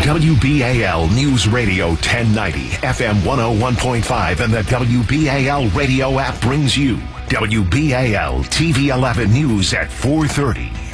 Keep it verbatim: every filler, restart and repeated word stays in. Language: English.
W B A L News Radio ten ninety, F M one oh one point five, and the W B A L radio app brings you W B A L T V eleven News at four thirty.